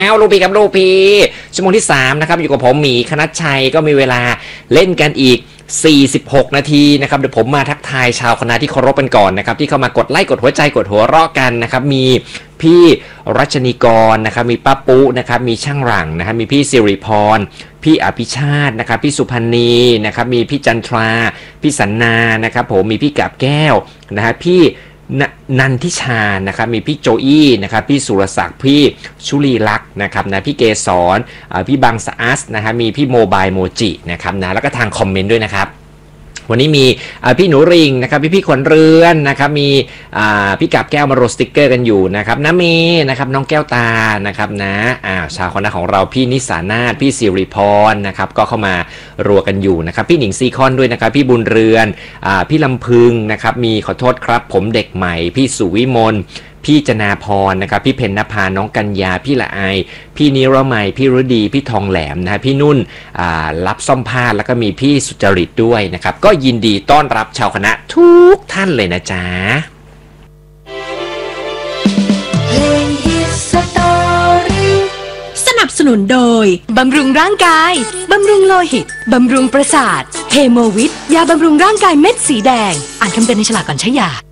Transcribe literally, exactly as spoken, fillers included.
แล้วลูกพี่กับลูกพี่ชั่วโมงที่สามนะครับอยู่กับผมหมีคณัชชัยก็มีเวลาเล่นกันอีกสี่สิบหกนาทีนะครับเดี๋ยวผมมาทักทายชาวคณะที่เคารพกันก่อนนะครับที่เข้ามากดไลค์กดหัวใจกดหัวเราะกันนะครับมีพี่รัชนีกรนะครับมีป้าปุ๊นะครับมีช่างหลังนะครับมีพี่สิริพรพี่อภิชาตินะครับพี่สุพันนีนะครับมีพี่จันทราพี่สันนานะครับผมมีพี่กาบแก้วนะฮะพี่นันทิชานะครับมีพี่โจอี้นะครับพี่สุรศักดิ์พี่ชุลีลักษณ์นะครับนะพี่เกษรพี่บังสะอัสนะครับมีพี่โมบายโมจินะครับนะแล้วก็ทางคอมเมนต์ด้วยนะครับวันนี้มีพี่หนูริงนะครับพี่พี่ขวัญเรือนนะครับมีพี่กับแก้วมาโรสติกเกอร์กันอยู่นะครับน้าเมย์นะครับน้องแก้วตานะครับนะอ่าชาวคณะของเราพี่นิสานาถพี่สิริพรนะครับก็เข้ามารัวกันอยู่นะครับพี่หนิงซีคอนด้วยนะครับพี่บุญเรือนอ่าพี่ลำพึงนะครับมีขอโทษครับผมเด็กใหม่พี่สุวิมลพี่จนาพรนะครับพี่เพญนภาน้องกัญญาพี่ละไอพี่นิรมัยพี่ฤดีพี่ทองแหลมนะพี่นุ่นรับซ่อมผ้าแล้วก็มีพี่สุจริตด้วยนะครับก็ยินดีต้อนรับชาวคณะทุกท่านเลยนะจ๊ะสนับสนุนโดยบำรุงร่างกายบำรุงโลหิตบำรุงประสาทเฮโมวิทยาบำรุงร่างกายเม็ดสีแดงอ่านคำเตือนในฉลากก่อนใช้ยา